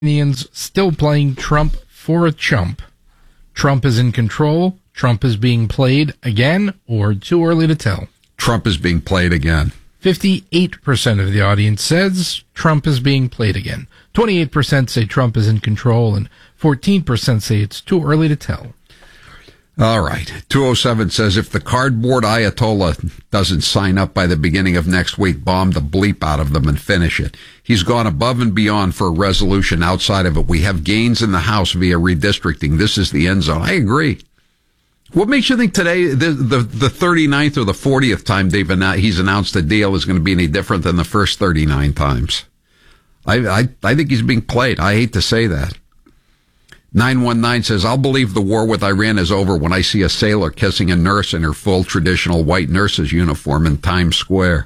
Iranians still playing Trump for a chump. Trump is in control. Trump is being played again, or too early to tell. Trump is being played again. 58% of the audience says Trump is being played again. 28% say Trump is in control, and 14% say it's too early to tell. All right. 207 says, if the cardboard Ayatollah doesn't sign up by the beginning of next week, bomb the bleep out of them and finish it. He's gone above and beyond for a resolution. Outside of it, we have gains in the House via redistricting. This is the end zone. I agree. What makes you think today, the 39th or the 40th time he's announced a deal is going to be any different than the first 39 times? I think he's being played. I hate to say that. 919 says, I'll believe the war with Iran is over when I see a sailor kissing a nurse in her full traditional white nurse's uniform in Times Square.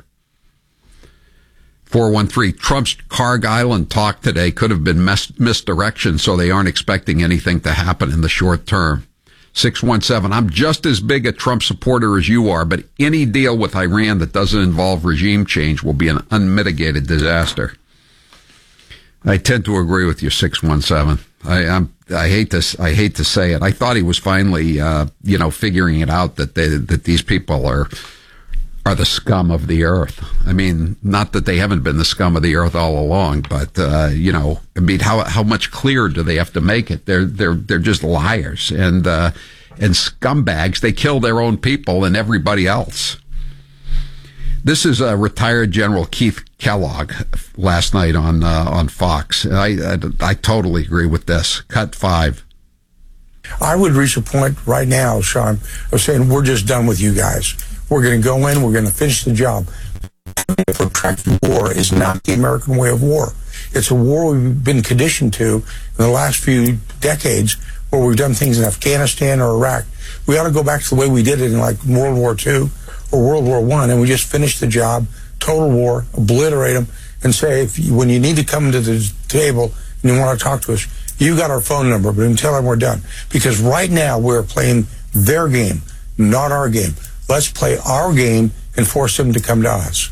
413, Trump's Carg Island talk today could have been misdirection, so they aren't expecting anything to happen in the short term. 617, I'm just as big a Trump supporter as you are, but any deal with Iran that doesn't involve regime change will be an unmitigated disaster. I tend to agree with you, 617. I hate to say it. I thought he was finally, figuring it out that these people are the scum of the earth. I mean, not that they haven't been the scum of the earth all along, but how much clearer do they have to make it? They're just liars and scumbags. They kill their own people and everybody else. This is retired General Keith Kellogg last night on Fox. I totally agree with this. Cut 5. I would reach a point right now, Sean, of saying we're just done with you guys. We're going to go in. We're going to finish the job. Protracted war is not the American way of war. It's a war we've been conditioned to in the last few decades, where we've done things in Afghanistan or Iraq. We ought to go back to the way we did it in like World War II or World War I, and we just finish the job, total war, obliterate them, and say, when you need to come to the table and you want to talk to us, you got our phone number, but until then we're done. Because right now we're playing their game, not our game. Let's play our game and force them to come to us.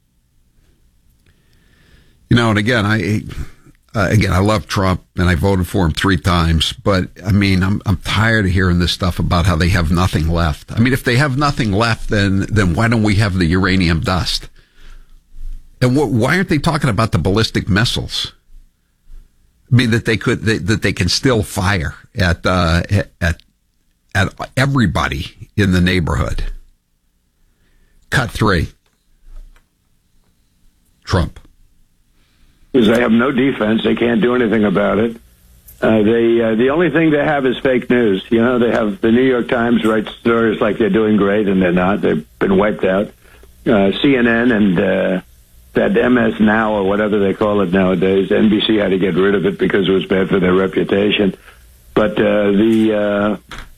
And again, I love Trump and I voted for him 3 times, but I mean, I'm tired of hearing this stuff about how they have nothing left. I mean, if they have nothing left, then why don't we have the uranium dust? And why aren't they talking about the ballistic missiles? I mean, that they can still fire at everybody in the neighborhood. Cut 3. Trump. Because they have no defense. They can't do anything about it. The only thing they have is fake news. They have the New York Times write stories like they're doing great, and they're not. They've been wiped out. CNN and that MS Now, or whatever they call it nowadays, NBC had to get rid of it because it was bad for their reputation. But the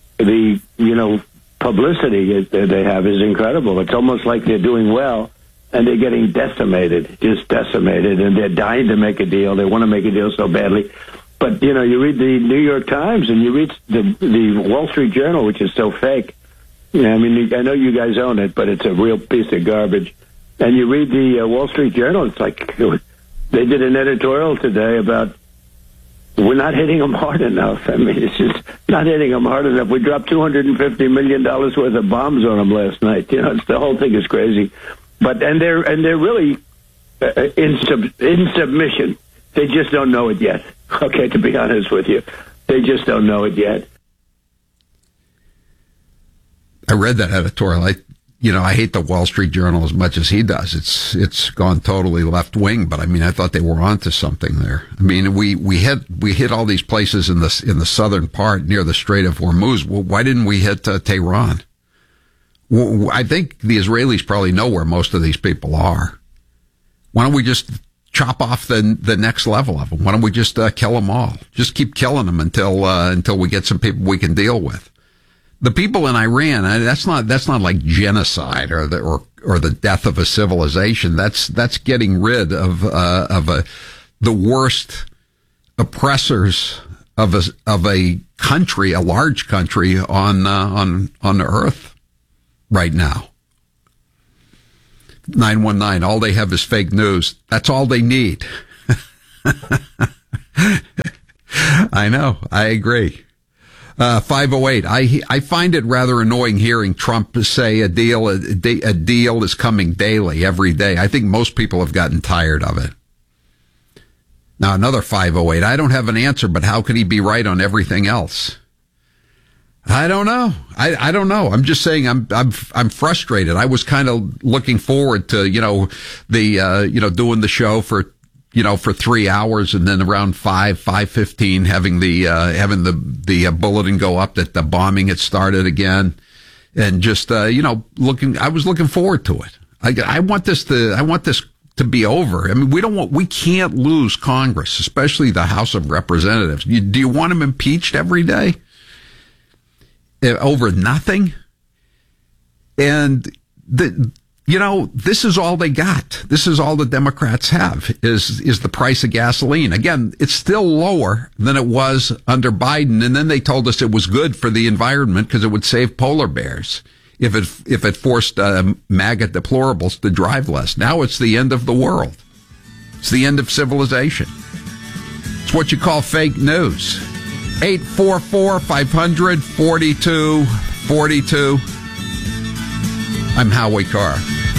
publicity they have is incredible. It's almost like they're doing well, and they're getting decimated, and they're dying to make a deal. They want to make a deal so badly. But, you read the New York Times and you read the Wall Street Journal, which is so fake. I know you guys own it, but it's a real piece of garbage. And you read the Wall Street Journal, it's like they did an editorial today about we're not hitting them hard enough. I mean, it's just not hitting them hard enough. We dropped $250 million worth of bombs on them last night. The whole thing is crazy. But they're really in submission. They just don't know it yet. Okay, to be honest with you, they just don't know it yet. I read that editorial. I hate the Wall Street Journal as much as he does. It's gone totally left wing. But I mean, I thought they were onto something there. I mean, we hit all these places in the southern part near the Strait of Hormuz. Well, why didn't we hit Tehran? Well, I think the Israelis probably know where most of these people are. Why don't we just chop off the next level of them? Why don't we just kill them all? Just keep killing them until we get some people we can deal with. The people in Iran, that's not like genocide or the death of a civilization. That's getting rid of the worst oppressors of a country, a large country on earth right now. 919, all they have is fake news. That's all they need. I know. I agree. 508. I find it rather annoying hearing Trump say a deal is coming daily, every day. I think most people have gotten tired of it. Now, another 508. I don't have an answer, but how could he be right on everything else? I don't know. I don't know. I'm just saying I'm frustrated. I was kind of looking forward to, doing the show for 3 hours, and then around 5:15 having the bulletin go up that the bombing had started again, and just I was looking forward to it. I want this to be over. I mean, we can't lose Congress, especially the House of Representatives. Do you want them impeached every day over nothing? And this is all they got. This is all the Democrats have is the price of gasoline. Again, it's still lower than it was under Biden. And then they told us it was good for the environment because it would save polar bears if it forced MAGA deplorables to drive less. Now it's the end of the world. It's the end of civilization. It's what you call fake news. 844-500-4242. I'm Howie Carr.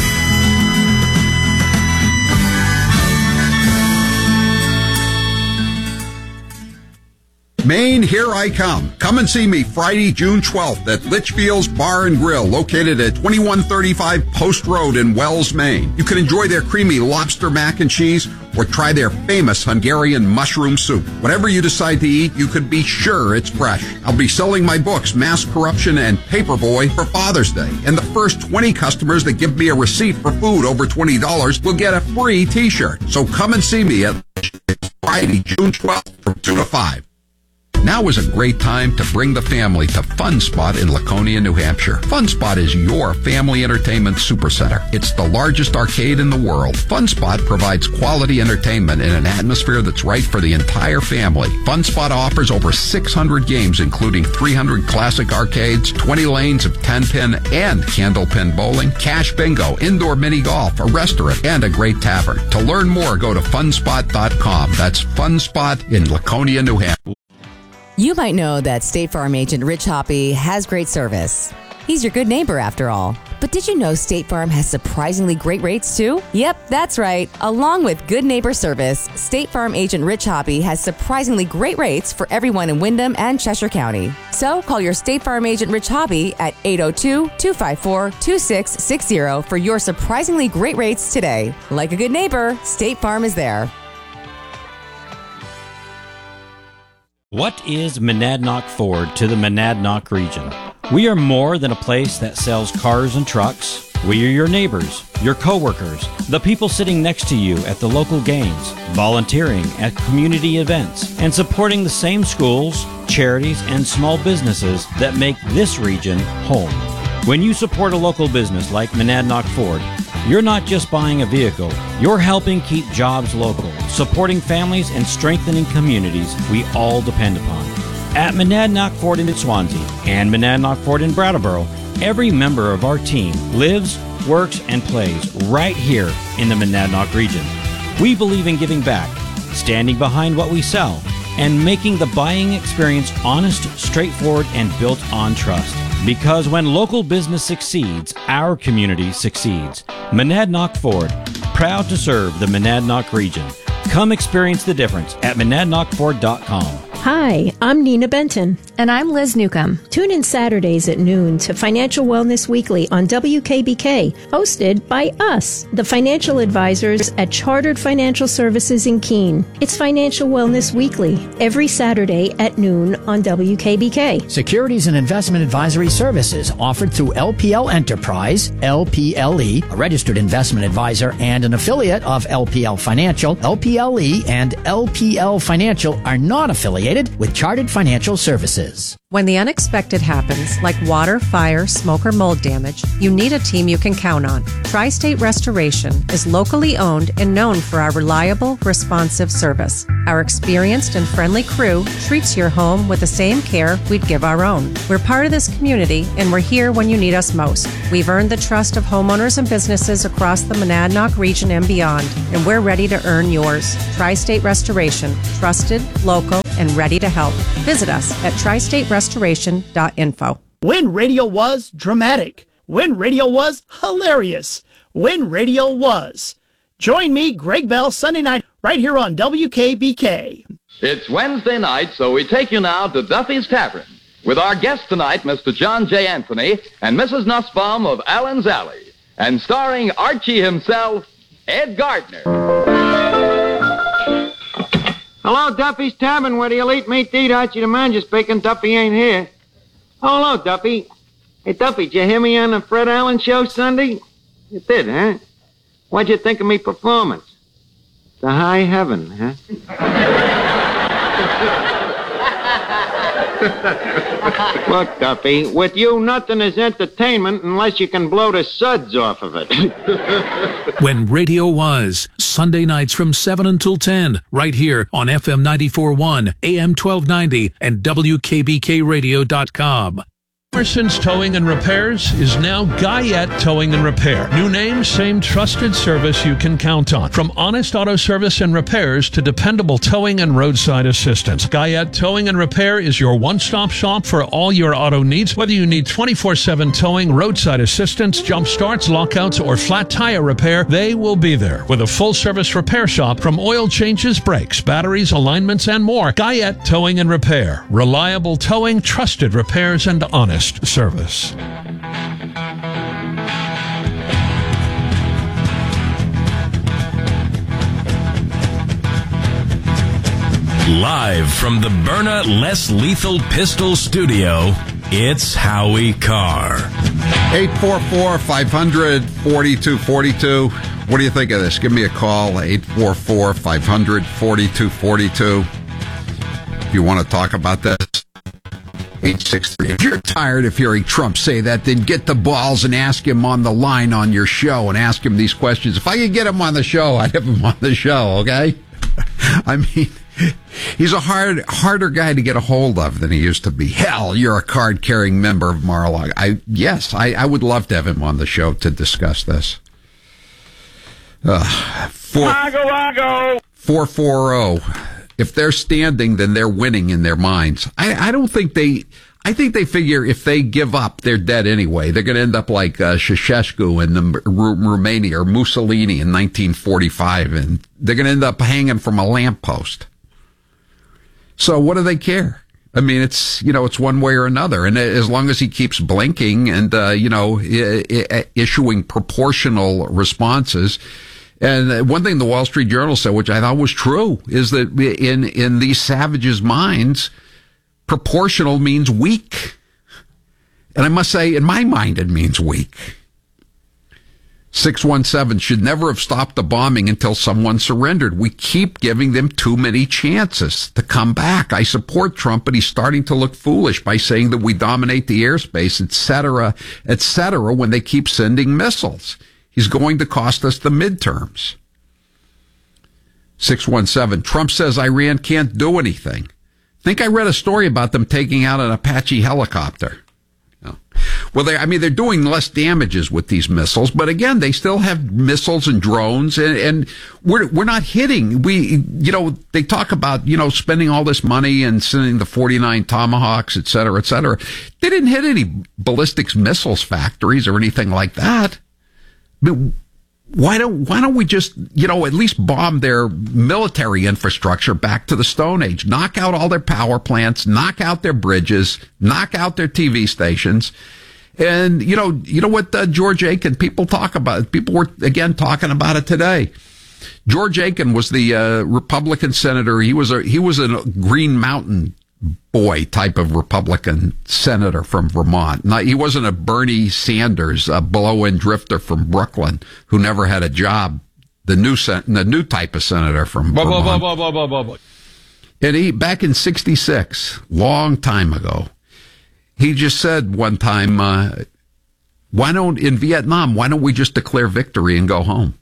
Maine, here I come. Come and see me Friday, June 12th at Litchfield's Bar and Grill, located at 2135 Post Road in Wells, Maine. You can enjoy their creamy lobster mac and cheese or try their famous Hungarian mushroom soup. Whatever you decide to eat, you could be sure it's fresh. I'll be selling my books, Mass Corruption and Paperboy, for Father's Day. And the first 20 customers that give me a receipt for food over $20 will get a free t-shirt. So come and see me at Friday, June 12th from 2 to 5. Now is a great time to bring the family to Fun Spot in Laconia, New Hampshire. Fun Spot is your family entertainment supercenter. It's the largest arcade in the world. Fun Spot provides quality entertainment in an atmosphere that's right for the entire family. Fun Spot offers over 600 games, including 300 classic arcades, 20 lanes of 10-pin and candlepin bowling, cash bingo, indoor mini golf, a restaurant, and a great tavern. To learn more, go to funspot.com. That's Fun Spot in Laconia, New Hampshire. You might know that State Farm agent Rich Hoppy has great service. He's your good neighbor after all. But did you know State Farm has surprisingly great rates too? Yep, that's right. Along with good neighbor service, State Farm agent Rich Hoppy has surprisingly great rates for everyone in Windham and Cheshire County. So call your State Farm agent Rich Hoppy at 802-254-2660 for your surprisingly great rates today. Like a good neighbor, State Farm is there. What is Monadnock Ford to the Monadnock region? We are more than a place that sells cars and trucks. We are your neighbors, your coworkers, the people sitting next to you at the local games, volunteering at community events, and supporting the same schools, charities, and small businesses that make this region home. When you support a local business like Monadnock Ford, you're not just buying a vehicle, you're helping keep jobs local, supporting families and strengthening communities we all depend upon. At Monadnock Ford in Swansea and Monadnock Ford in Brattleboro, every member of our team lives, works, and plays right here in the Monadnock region. We believe in giving back, standing behind what we sell, and making the buying experience honest, straightforward, and built on trust. Because when local business succeeds, our community succeeds. Monadnock Ford, proud to serve the Monadnock region. Come experience the difference at monadnockford.com. Hi, I'm Nina Benton. And I'm Liz Newcomb. Tune in Saturdays at noon to Financial Wellness Weekly on WKBK, hosted by us, the financial advisors at Chartered Financial Services in Keene. It's Financial Wellness Weekly, every Saturday at noon on WKBK. Securities and investment advisory services offered through LPL Enterprise, LPLE, a registered investment advisor and an affiliate of LPL Financial. LPLE and LPL Financial are not affiliated Incorporated with Chartered Financial Services. When the unexpected happens, like water, fire, smoke, or mold damage, you need a team you can count on. Tri-State Restoration is locally owned and known for our reliable, responsive service. Our experienced and friendly crew treats your home with the same care we'd give our own. We're part of this community, and we're here when you need us most. We've earned the trust of homeowners and businesses across the Monadnock region and beyond, and we're ready to earn yours. Tri-State Restoration, trusted, local, and ready to help. Visit us at tristaterestoration.info. When radio was dramatic. When radio was hilarious. When radio was. Join me, Greg Bell, Sunday night, right here on WKBK. It's Wednesday night, so we take you now to Duffy's Tavern with our guest tonight, Mr. John J. Anthony and Mrs. Nussbaum of Allen's Alley, and starring Archie himself, Ed Gardner. Hello, Duffy's Tavern, where the elite meat to eat. Archie the manager speaking. Duffy ain't here. Oh, hello, Duffy. Hey, Duffy, did you hear me on the Fred Allen show Sunday? You did, huh? What'd you think of me performance? To high heaven, huh? Look, Duffy, with you, nothing is entertainment unless you can blow the suds off of it. When radio was, Sunday nights from 7 until 10, right here on FM 94.1, AM 1290, and WKBKRadio.com. Emerson's Towing and Repairs is now Guyette Towing and Repair. New name, same trusted service you can count on. From honest auto service and repairs to dependable towing and roadside assistance. Guyette Towing and Repair is your one-stop shop for all your auto needs. Whether you need 24/7 towing, roadside assistance, jump starts, lockouts, or flat tire repair, they will be there. With a full-service repair shop from oil changes, brakes, batteries, alignments, and more. Guyette Towing and Repair. Reliable towing, trusted repairs, and honest service. Live from the Byrna Less Lethal Pistol Studio, it's Howie Carr. 844-500-4242. What do you think of this? Give me a call, 844-500-4242. If you want to talk about this. 863. If you're tired of hearing Trump say that, then get the balls and ask him on the line on your show and ask him these questions. If I could get him on the show, I'd have him on the show, okay? I mean, he's a harder guy to get a hold of than he used to be. Hell, you're a card-carrying member of Mar-a-Lago. I would love to have him on the show to discuss this. 440. If they're standing, then they're winning in their minds. I think they figure if they give up, they're dead anyway. They're going to end up like Ceausescu in Romania or Mussolini in 1945, and they're going to end up hanging from a lamppost. So what do they care? I mean, it's one way or another. And as long as he keeps blinking and, issuing proportional responses. And one thing the Wall Street Journal said, which I thought was true, is that in these savages' minds, proportional means weak. And I must say, in my mind, it means weak. 617 should never have stopped the bombing until someone surrendered. We keep giving them too many chances to come back. I support Trump, but he's starting to look foolish by saying that we dominate the airspace, et cetera, when they keep sending missiles. He's going to cost us the midterms. 617. Trump says Iran can't do anything. Think I read a story about them taking out an Apache helicopter. No. Well, they're doing less damages with these missiles, but again, they still have missiles and drones, and we're not hitting. They talk about, spending all this money and sending the 49 Tomahawks, et cetera, et cetera. They didn't hit any ballistics missiles factories or anything like that. But why don't we just, at least bomb their military infrastructure back to the Stone Age, knock out all their power plants, knock out their bridges, knock out their TV stations. And, you know what, George Aiken, people were again talking about it today. George Aiken was the, Republican senator. He was a Green Mountain boy type of Republican senator from Vermont. Now, he wasn't a Bernie Sanders, a blow-in drifter from Brooklyn who never had a job. The new type of senator from Vermont. And he, back in 66, long time ago, he just said one time, in Vietnam, why don't we just declare victory and go home?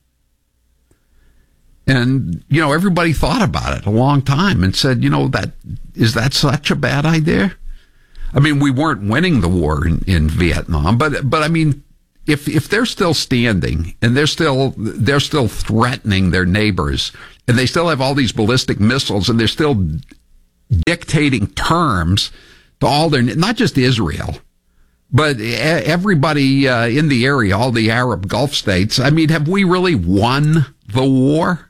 And, everybody thought about it a long time and said, is that such a bad idea? I mean, we weren't winning the war in Vietnam, but I mean, if they're still standing and they're still threatening their neighbors and they still have all these ballistic missiles and they're still dictating terms to all their, not just Israel, but everybody in the area, all the Arab Gulf states. I mean, have we really won the war?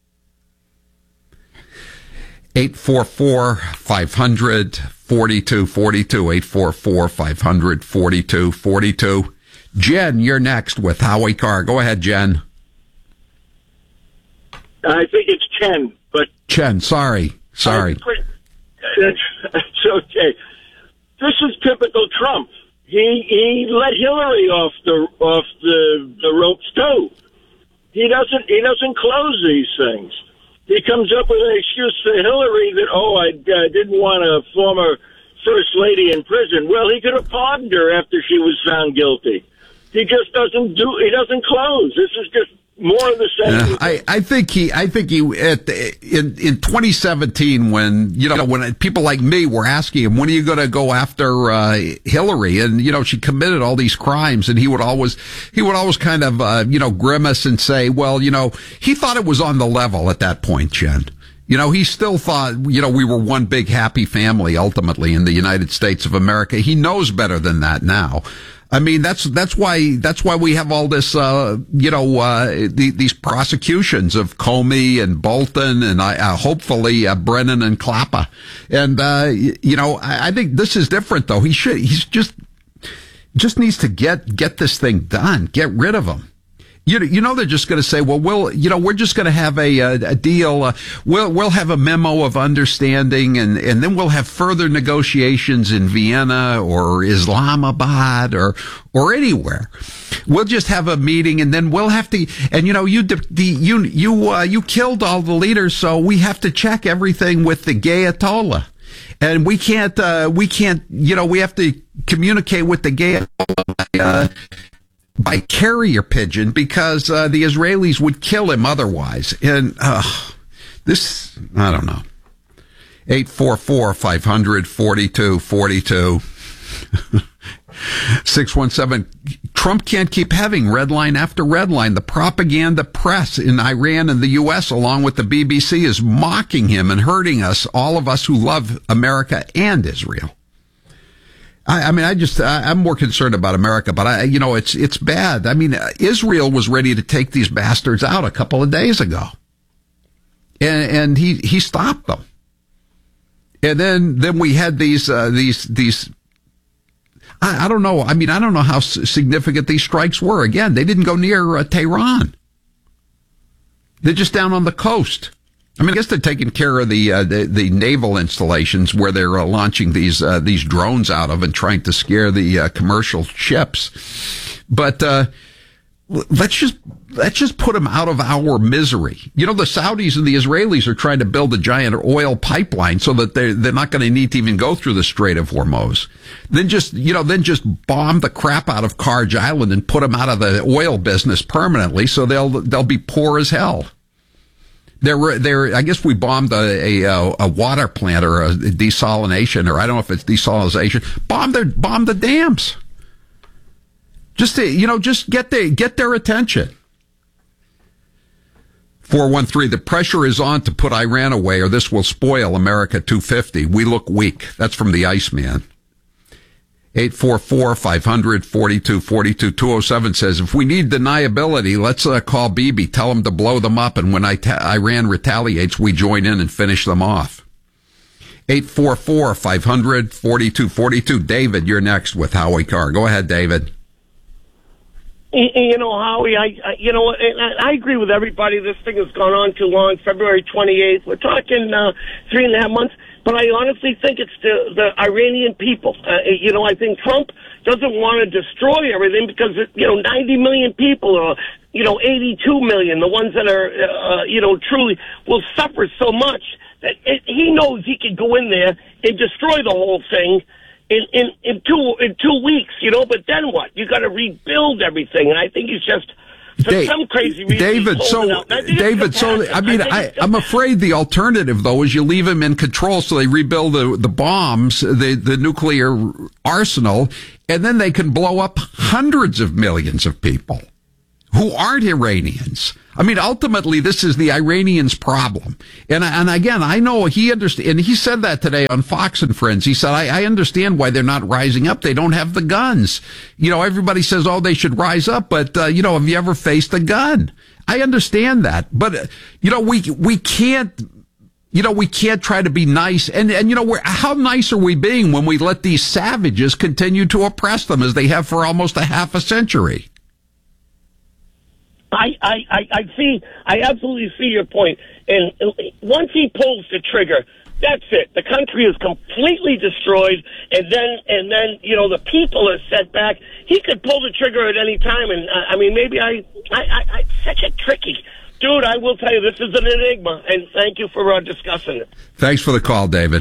844-500-4242, 844-500-4242. Jen, you're next with Howie Carr. Go ahead, Jen. I think it's Chen, but... Chen, sorry. It's okay. This is typical Trump. He let Hillary off the ropes too. He doesn't close these things. He comes up with an excuse to Hillary that, I didn't want a former first lady in prison. Well, he could have pardoned her after she was found guilty. He just doesn't close. This is just more of the same. I think he in 2017 when people like me were asking him, when are you going to go after Hillary? And she committed all these crimes, and he would always kind of grimace and say, well, he thought it was on the level at that point, Jen. He still thought, we were one big happy family ultimately in the United States of America. He knows better than that now. I mean, that's why we have all this, these prosecutions of Comey and Bolton and, hopefully, Brennan and Clapper. And, I think this is different though. He's just needs to get this thing done, get rid of him. They're just going to say, well, we're just going to have a deal. We'll have a memo of understanding and then we'll have further negotiations in Vienna or Islamabad or anywhere. We'll just have a meeting and then we'll have to, and you killed all the leaders. So we have to check everything with the Ayatollah. And we can't, we have to communicate with the Ayatollah by carrier pigeon because the Israelis would kill him otherwise. And this, I don't know. 844-500-4242. 617. Trump can't keep having red line after red line. The propaganda press in Iran and the U.S., along with the BBC, is mocking him and hurting us, all of us who love America and Israel. I'm more concerned about America, but it's bad. I mean, Israel was ready to take these bastards out a couple of days ago. And he stopped them. And then we had these, I don't know. I mean, I don't know how significant these strikes were. Again, they didn't go near Tehran. They're just down on the coast. I mean, I guess they're taking care of the naval installations where they're launching these drones out of and trying to scare the commercial ships. But let's just put them out of our misery. The Saudis and the Israelis are trying to build a giant oil pipeline so that they're not going to need to even go through the Strait of Hormuz. Then just bomb the crap out of Karj Island and put them out of the oil business permanently, so they'll be poor as hell. I guess we bombed a water plant or a desalination, or I don't know if it's desalination. Bomb the dams. Just get their attention. 413, the pressure is on to put Iran away or this will spoil America 250. We look weak. That's from the Iceman. 844-500-4242. 207 says, if we need deniability, let's call Bibi, tell him to blow them up, and when Iran retaliates, we join in and finish them off. 844-500-4242. David, you're next with Howie Carr. Go ahead, David. Howie, I agree with everybody. This thing has gone on too long. February 28th. We're talking 3.5 months. But I honestly think it's the Iranian people. I think Trump doesn't want to destroy everything because, 90 million people or, 82 million, the ones that are, truly will suffer so much He knows he can go in there and destroy the whole thing in 2 weeks, you know. But then what? You got to rebuild everything, and I think he's just. For some crazy reason, I'm afraid the alternative, though, is you leave him in control so they rebuild the bombs, the nuclear arsenal, and then they can blow up hundreds of millions of people who aren't Iranians. I mean, ultimately, this is the Iranians' problem. And again, I know he understands, and he said that today on Fox and Friends. He said, I understand why they're not rising up. They don't have the guns. You know, everybody says, oh, they should rise up, but, you know, have you ever faced a gun? I understand that. But, you know, we can't, you know, we can't try to be nice. And you know, how nice are we being when we let these savages continue to oppress them as they have for almost a half a century? I absolutely see your point. And once he pulls the trigger, that's it. The country is completely destroyed. And then, you know, the people are set back. He could pull the trigger at any time. And I mean, maybe such a tricky dude. I will tell you, this is an enigma. And thank you for discussing it. Thanks for the call, David.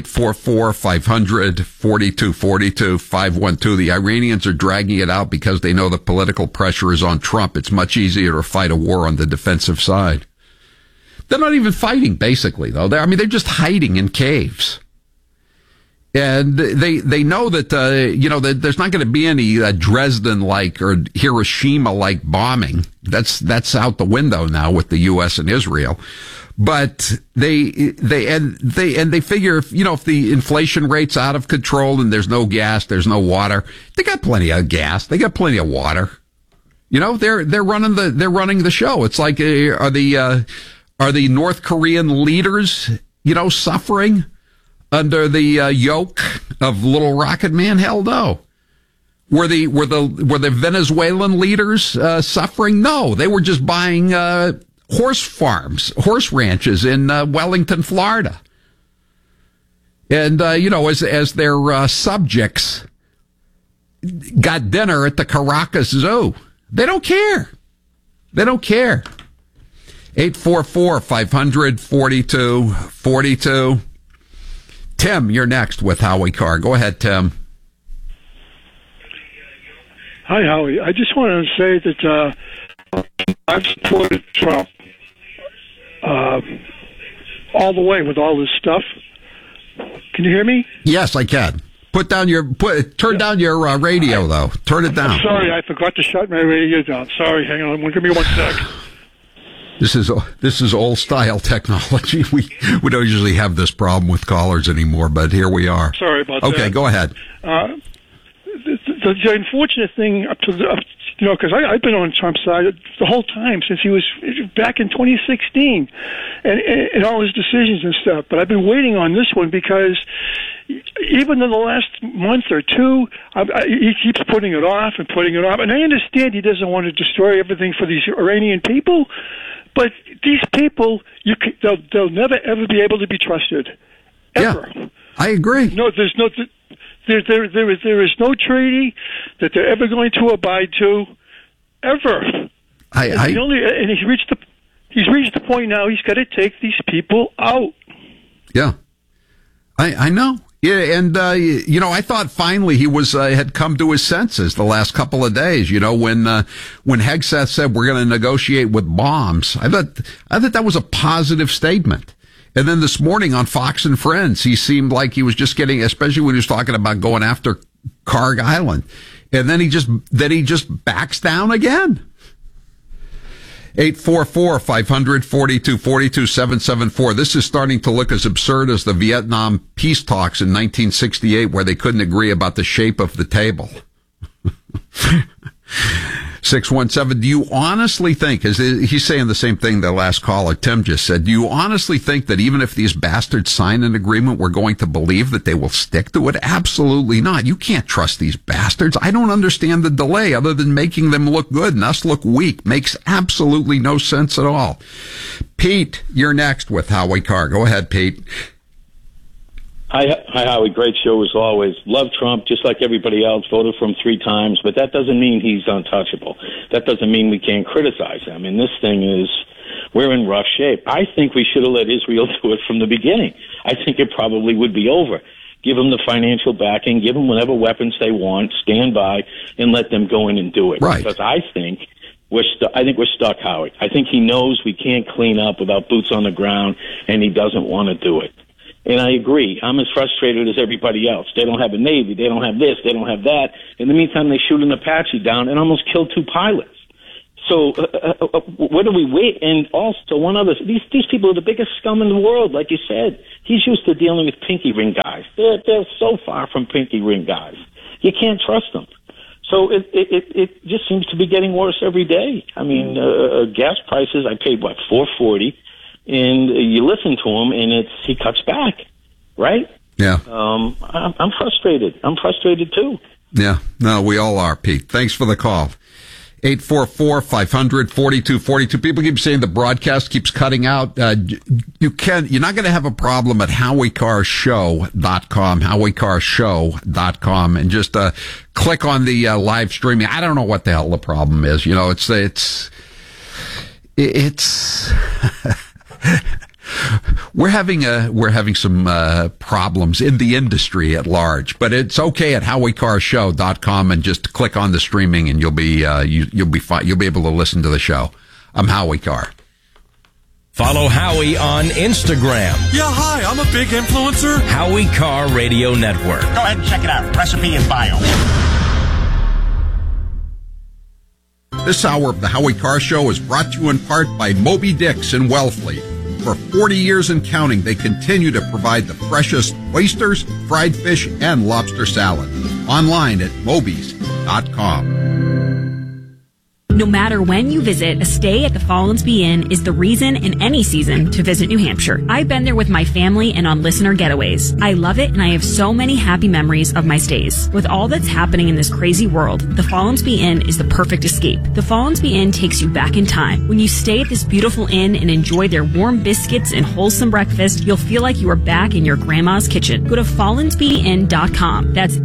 844-500-4242, 512. The Iranians are dragging it out because they know the political pressure is on Trump. It's much easier to fight a war on the defensive side. They're not even fighting, basically, though. They're just hiding in caves. And they know that, you know, that there's not going to be any Dresden-like or Hiroshima-like bombing. That's out the window now with the U.S. and Israel. But they figure if, you know, if the inflation rate's out of control and there's no gas, there's no water, they got plenty of gas, they got plenty of water. You know, they're running the show. It's like, are the North Korean leaders, you know, suffering under the yoke of little rocket man? Hell no. Were the Venezuelan leaders suffering? No, they were just buying horse ranches in Wellington, Florida. And you know, as their subjects got dinner at the Caracas Zoo, they don't care. They don't care. 844-500-4242. Tim, you're next with Howie Carr. Go ahead, Tim. Hi, Howie. I just wanted to say that I've supported Trump all the way with all this stuff. Can you hear me? Yes, I can. Turn down your radio, though. Turn it down. I'm sorry, I forgot to shut my radio down. Sorry, hang on. Give me 1 sec. This is old style technology. We don't usually have this problem with callers anymore, but here we are. Sorry about that. Okay, go ahead. The unfortunate thing you know, because I've been on Trump's side the whole time since he was back in 2016 and all his decisions and stuff. But I've been waiting on this one because even in the last month or two, he keeps putting it off. And I understand he doesn't want to destroy everything for these Iranian people, but these people, they'll never ever be able to be trusted. Ever. Yeah, I agree. No, there's no. There is no treaty that they're ever going to abide to, ever. He's reached the point now. He's got to take these people out. Yeah, I know. Yeah, and you know, I thought finally he had come to his senses the last couple of days. You know, when Hegseth said we're going to negotiate with bombs, I thought that was a positive statement. And then this morning on Fox and Friends, he seemed like he was just getting, especially when he was talking about going after Karg Island. And then he just backs down again. 844-500-4242-774. This is starting to look as absurd as the Vietnam peace talks in 1968, where they couldn't agree about the shape of the table. 617, do you honestly think, he's saying the same thing the last caller, Tim, just said, do you honestly think that even if these bastards sign an agreement, we're going to believe that they will stick to it? Absolutely not. You can't trust these bastards. I don't understand the delay other than making them look good and us look weak. Makes absolutely no sense at all. Pete, you're next with Howie Carr. Go ahead, Pete. Hi, Howie. Great show as always. Love Trump just like everybody else. Voted for him 3 times, but that doesn't mean he's untouchable. That doesn't mean we can't criticize him. And this thing is we're in rough shape. I think we should have let Israel do it from the beginning. I think it probably would be over. Give them the financial backing, give them whatever weapons they want, stand by, and let them go in and do it. Right. Because I think we're stuck, Howard. I think he knows we can't clean up without boots on the ground, and he doesn't want to do it. And I agree. I'm as frustrated as everybody else. They don't have a Navy. They don't have this. They don't have that. In the meantime, they shoot an Apache down and almost killed 2 pilots. So what do we wait? And also, one other, these people are the biggest scum in the world, like you said. He's used to dealing with pinky ring guys. They're so far from pinky ring guys. You can't trust them. So it just seems to be getting worse every day. I mean, gas prices, I paid, $4.40, and you listen to him, and he cuts back, right? Yeah. I'm frustrated. I'm frustrated, too. Yeah. No, we all are, Pete. Thanks for the call. 844-500-4242. People keep saying the broadcast keeps cutting out. You're not going to have a problem at HowieCarShow.com, HowieCarShow.com, and just click on the live streaming. I don't know what the hell the problem is. You know, it's we're having some problems in the industry at large, but it's okay at HowieCarShow.com, and just click on the streaming, and you'll be fine. You'll be able to listen to the show. I'm Howie Carr. Follow Howie on Instagram. Yeah, hi, I'm a big influencer. Howie Carr Radio Network. Go ahead and check it out. Recipe and bio. This hour of the Howie Carr Show is brought to you in part by Moby Dick's in Wellfleet. For 40 years and counting, they continue to provide the freshest oysters, fried fish, and lobster salad. Online at mobies.com. No matter when you visit, a stay at the Follansbee Inn is the reason in any season to visit New Hampshire. I've been there with my family and on listener getaways. I love it, and I have so many happy memories of my stays. With all that's happening in this crazy world, the Follansbee Inn is the perfect escape. The Follansbee Inn takes you back in time. When you stay at this beautiful inn and enjoy their warm biscuits and wholesome breakfast, you'll feel like you are back in your grandma's kitchen. Go to FollansbeeInn.com. That's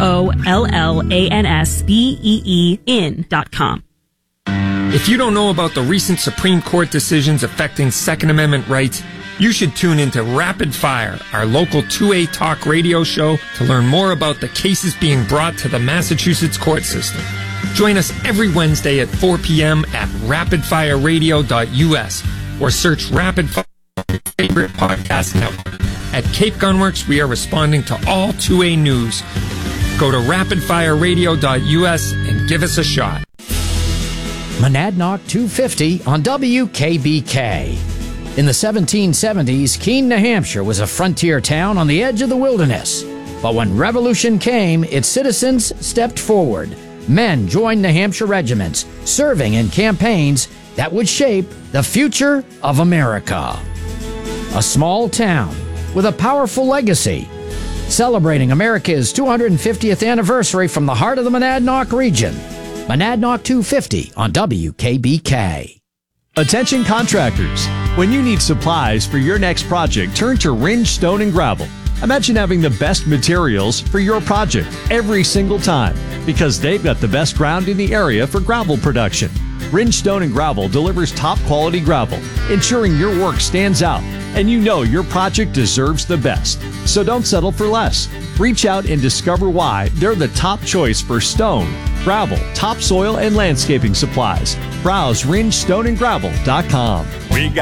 FOLLANSBEE in.com. If you don't know about the recent Supreme Court decisions affecting Second Amendment rights, you should tune into Rapid Fire, our local 2A talk radio show, to learn more about the cases being brought to the Massachusetts court system. Join us every Wednesday at 4 p.m. at rapidfireradio.us or search Rapid Fire on your favorite podcast network. At Cape Gunworks, we are responding to all 2A news. Go to rapidfireradio.us and give us a shot. Monadnock 250 on WKBK. In the 1770s, Keene, New Hampshire was a frontier town on the edge of the wilderness. But when revolution came, its citizens stepped forward. Men joined New Hampshire regiments, serving in campaigns that would shape the future of America. A small town with a powerful legacy, celebrating America's 250th anniversary from the heart of the Monadnock region. Monadnock 250 on WKBK. Attention contractors. When you need supplies for your next project, turn to Ringe Stone and Gravel. Imagine having the best materials for your project every single time, because they've got the best ground in the area for gravel production. Ringe Stone and Gravel delivers top quality gravel, ensuring your work stands out, and you know your project deserves the best. So don't settle for less. Reach out and discover why they're the top choice for stone, gravel, topsoil, and landscaping supplies. Browse RingeStoneandGravel.com. We got